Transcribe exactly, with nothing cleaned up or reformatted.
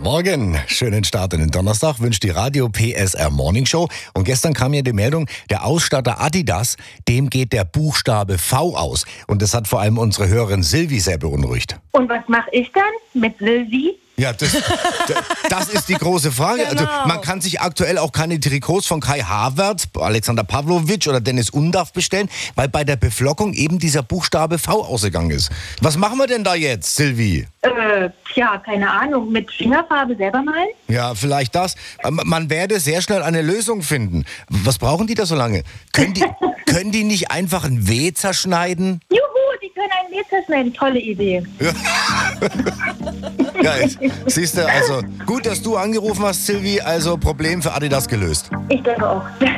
Morgen, schönen Start in den Donnerstag wünscht die Radio P S R Morning Show. Und gestern kam ja die Meldung, der Ausstatter Adidas, dem geht der Buchstabe V aus. Und das hat vor allem unsere Hörerin Silvi sehr beunruhigt. Und was mache ich dann mit Silvi? Ja, das, das ist die große Frage. Genau. Also man kann sich aktuell auch keine Trikots von Kai Havertz, Alexander Pavlovic oder Dennis Undaff bestellen, weil bei der Beflockung eben dieser Buchstabe V ausgegangen ist. Was machen wir denn da jetzt, Silvi? Äh, tja, keine Ahnung. Mit Fingerfarbe selber malen? Ja, vielleicht das. Man werde sehr schnell eine Lösung finden. Was brauchen die da so lange? Können die, können die nicht einfach ein W zerschneiden? Juhu, die können einen W zerschneiden. Tolle Idee. Ja. Ja, siehst du, also gut, dass du angerufen hast, Silvi, also Problem für Adidas gelöst. Ich denke auch.